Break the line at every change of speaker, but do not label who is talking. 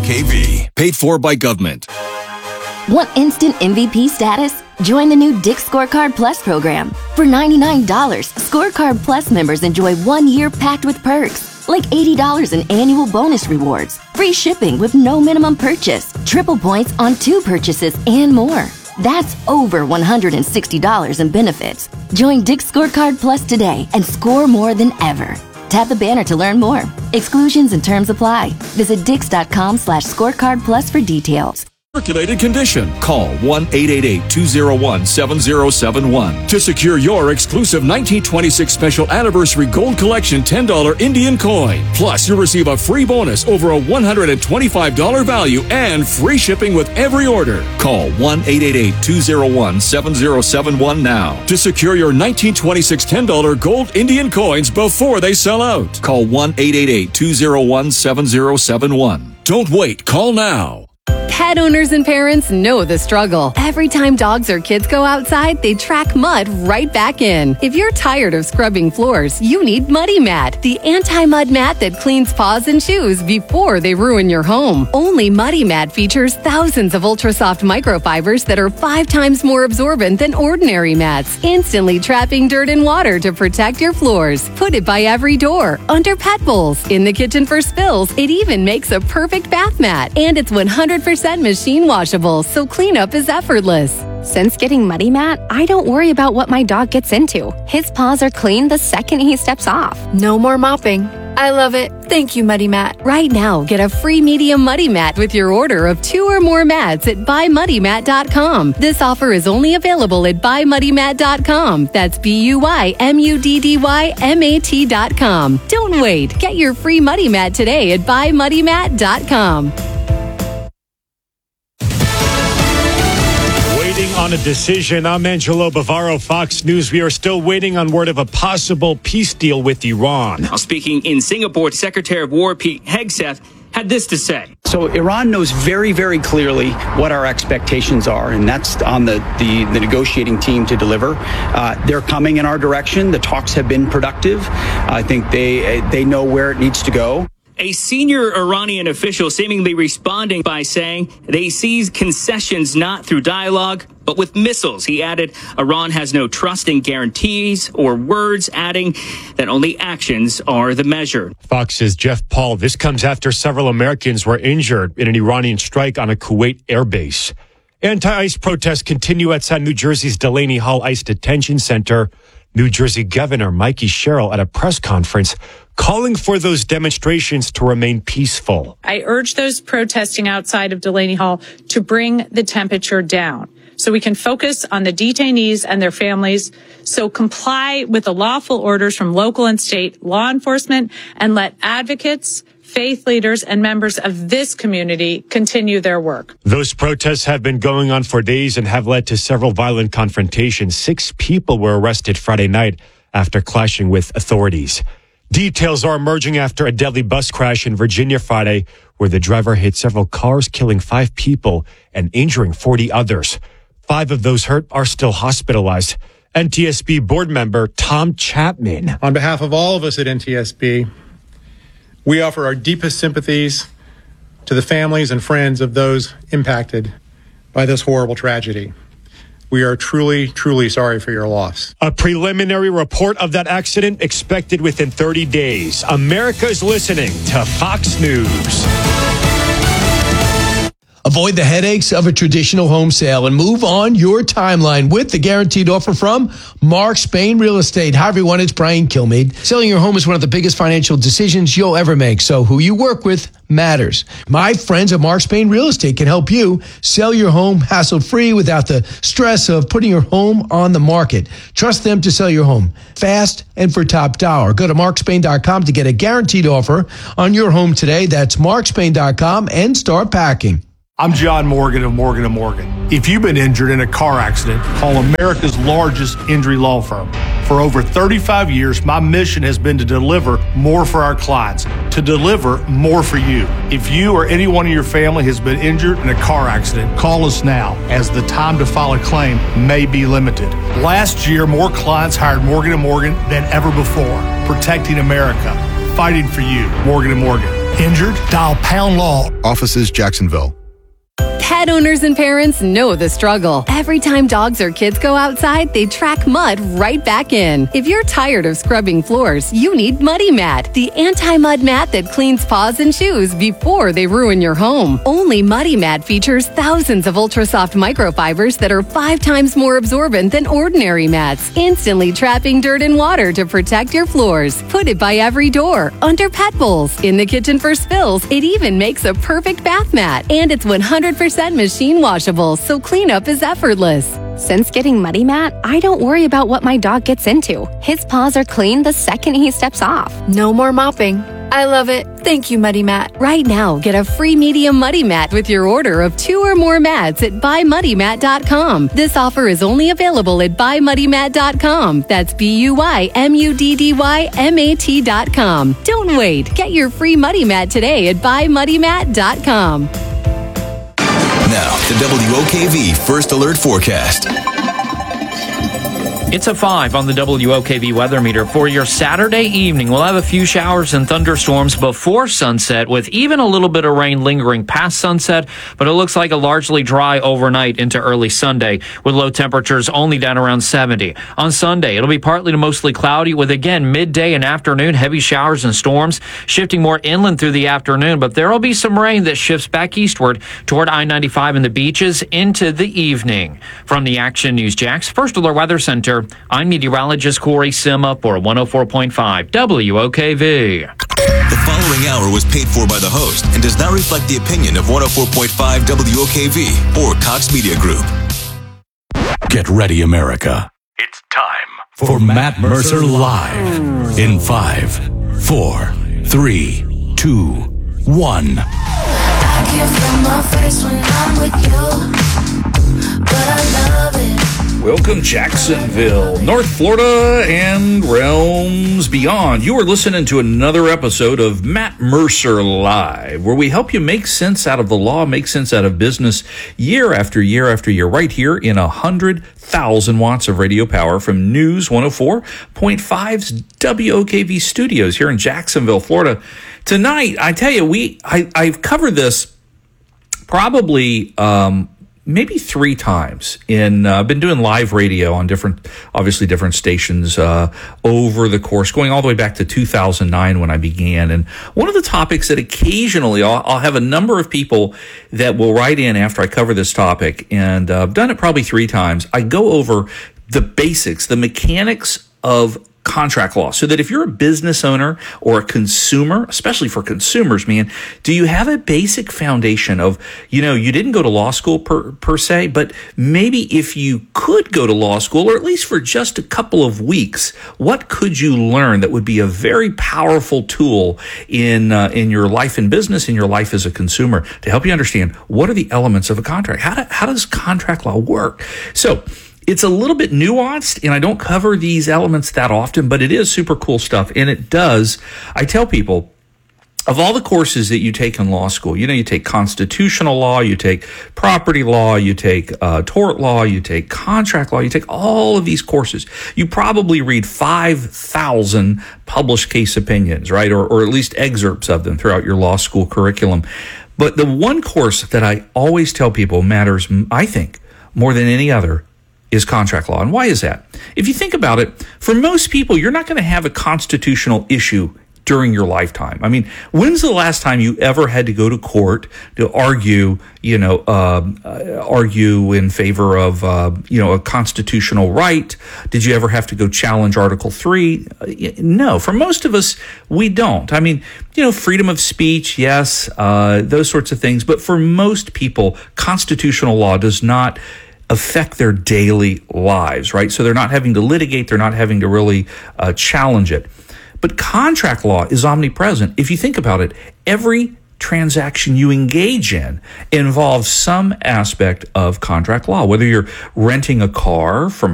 WKV. Paid for by government.
Want instant MVP status? Join the new Dick's Scorecard Plus program. For $99, Scorecard Plus members enjoy 1 year packed with perks, like $80 in annual bonus rewards, free shipping with no minimum purchase, triple points on 2 purchases, and more. That's over $160 in benefits. Join Dick's Scorecard Plus today and score more than ever. Tap the banner to learn more. Exclusions and terms apply. Visit dix.com/scorecard plus for details.
Circulated condition. Call 1-888-201-7071 to secure your exclusive 1926 Special Anniversary Gold Collection $10 Indian coin. Plus, you'll receive a free bonus over a $125 value and free shipping with every order. Call 1-888-201-7071 now to secure your 1926 $10 gold Indian coins before they sell out. Call 1-888-201-7071. Don't wait. Call now.
Pet owners and parents know the struggle. Every time dogs or kids go outside, they track mud right back in. If you're tired of scrubbing floors, you need Muddy Mat, the anti-mud mat that cleans paws and shoes before they ruin your home. Only Muddy Mat features thousands of ultra-soft microfibers that are 5 times more absorbent than ordinary mats, instantly trapping dirt and water to protect your floors. Put it by every door, under pet bowls, in the kitchen for spills. It even makes a perfect bath mat. And it's 100% machine washable, so cleanup is effortless.
Since getting Muddy Mat, I don't worry about what my dog gets into. His paws are clean the second he steps off.
No more mopping. I love it. Thank you, Muddy Mat.
Right now, get a free medium Muddy Mat with your order of 2 or more mats at buymuddymat.com. This offer is only available at buymuddymat.com. That's BUYMUDDYMAT.com. Don't wait. Get your free Muddy Mat today at buymuddymat.com.
On a decision, I'm Angelo Bavaro, Fox News. We are still waiting on word of a possible peace deal with Iran.
Now, speaking in Singapore, Secretary of War Pete Hegseth had this to say.
So Iran knows very, very clearly what our expectations are, and that's on the negotiating team to deliver. They're coming in our direction. The talks have been productive. I think they know where it needs to go.
A senior Iranian official seemingly responding by saying they sees concessions not through dialogue, but with missiles. He added Iran has no trust in guarantees or words, adding that only actions are the measure.
Fox's Jeff Paul. This comes after several Americans were injured in an Iranian strike on a Kuwait airbase. Anti-ICE protests continue outside New Jersey's Delaney Hall ICE Detention Center. New Jersey Governor Mikey Sherrill at a press conference calling for those demonstrations to remain peaceful.
I urge those protesting outside of Delaney Hall to bring the temperature down so we can focus on the detainees and their families. So comply with the lawful orders from local and state law enforcement and let advocates, faith leaders, and members of this community continue their work.
Those protests have been going on for days and have led to several violent confrontations. 6 people were arrested Friday night after clashing with authorities. Details are emerging after a deadly bus crash in Virginia Friday, where the driver hit several cars, killing 5 people and injuring 40 others. 5 of those hurt are still hospitalized. NTSB board member Tom Chapman.
On behalf of all of us at NTSB, we offer our deepest sympathies to the families and friends of those impacted by this horrible tragedy. We are truly, truly sorry for your loss.
A preliminary report of that accident expected within 30 days. America's listening to Fox News.
Avoid the headaches of a traditional home sale and move on your timeline with the guaranteed offer from Mark Spain Real Estate. Hi, everyone. It's Brian Kilmeade. Selling your home is one of the biggest financial decisions you'll ever make, so who you work with matters. My friends at Mark Spain Real Estate can help you sell your home hassle-free without the stress of putting your home on the market. Trust them to sell your home fast and for top dollar. Go to markspain.com to get a guaranteed offer on your home today. That's markspain.com and start packing.
I'm John Morgan of Morgan & Morgan. If you've been injured in a car accident, call America's largest injury law firm. For over 35 years, my mission has been to deliver more for our clients, to deliver more for you. If you or anyone in your family has been injured in a car accident, call us now, as the time to file a claim may be limited. Last year, more clients hired Morgan & Morgan than ever before, protecting America, fighting for you. Morgan & Morgan. Injured? Dial Pound Law.
Offices Jacksonville.
Pet owners and parents know the struggle. Every time dogs or kids go outside, they track mud right back in. If you're tired of scrubbing floors, you need Muddy Mat, the anti-mud mat that cleans paws and shoes before they ruin your home. Only Muddy Mat features thousands of ultra-soft microfibers that are 5 times more absorbent than ordinary mats, instantly trapping dirt and water to protect your floors. Put it by every door, under pet bowls, in the kitchen for spills. It even makes a perfect bath mat, and it's 100% machine washable, so cleanup is effortless.
Since getting Muddy Mat, I don't worry about what my dog gets into. His paws are clean the second he steps off.
No more mopping. I love it. Thank you, Muddy Mat.
Right now, get a free medium Muddy Mat with your order of 2 or more mats at buymuddymat.com. This offer is only available at buymuddymat.com. That's buymuddymat.com. Don't wait. Get your free Muddy Mat today at buymuddymat.com.
Now, the WOKV First Alert Forecast.
It's a 5 on the WOKV weather meter. For your Saturday evening, we'll have a few showers and thunderstorms before sunset, with even a little bit of rain lingering past sunset, but it looks like a largely dry overnight into early Sunday, with low temperatures only down around 70. On Sunday, it'll be partly to mostly cloudy, with again midday and afternoon heavy showers and storms, shifting more inland through the afternoon, but there will be some rain that shifts back eastward toward I-95 and the beaches into the evening. From the Action News Jax First Alert Weather Center, I'm meteorologist Corey Sima for 104.5 WOKV.
The following hour was paid for by the host and does not reflect the opinion of 104.5 WOKV or Cox Media Group.
Get ready, America.
It's time
for Matt Mercer Live in 5, 4, 3, 2, 1.
I can't feel my face when I'm with you, but I love it.
Welcome, Jacksonville, North Florida, and realms beyond. You are listening to another episode of Matt Mercer Live, where we help you make sense out of the law, make sense out of business year after year after year, right here in 100,000 watts of radio power from News 104.5's WOKV studios here in Jacksonville, Florida. Tonight, I tell you, I've covered this probably maybe 3 times. I've been doing live radio on different stations over the course, going all the way back to 2009 when I began. And one of the topics that occasionally I'll have a number of people that will write in after I cover this topic, and I've done it probably 3 times. I go over the basics, the mechanics of contract law, so that if you're a business owner or a consumer, especially for consumers, man, do you have a basic foundation of, you didn't go to law school per se, but maybe if you could go to law school, or at least for just a couple of weeks, what could you learn that would be a very powerful tool in your life in business, in your life as a consumer, to help you understand what are the elements of a contract? How does contract law work? So it's a little bit nuanced, and I don't cover these elements that often, but it is super cool stuff. And it does, I tell people, of all the courses that you take in law school, you take constitutional law, you take property law, you take tort law, you take contract law, you take all of these courses. You probably read 5,000 published case opinions, right? Or at least excerpts of them throughout your law school curriculum. But the one course that I always tell people matters, I think, more than any other is contract law. And why is that? If you think about it, for most people, you're not going to have a constitutional issue during your lifetime. I mean, when's the last time you ever had to go to court to argue, argue in favor of, a constitutional right? Did you ever have to go challenge Article 3? No, for most of us, we don't. I mean, freedom of speech, yes, those sorts of things. But for most people, constitutional law does not affect their daily lives, right? So they're not having to litigate, they're not having to really challenge it. But contract law is omnipresent. If you think about it, every transaction you engage in involves some aspect of contract law, whether you're renting a car from